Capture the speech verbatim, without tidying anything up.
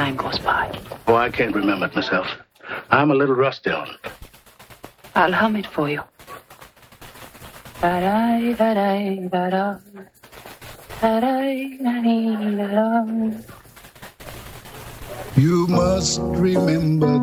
time goes by. Oh, I can't remember it myself. I'm a little rusty on it. I'll hum it for you. Da-da-da-da-da-da. Da-da-da-da-da-da. You must remember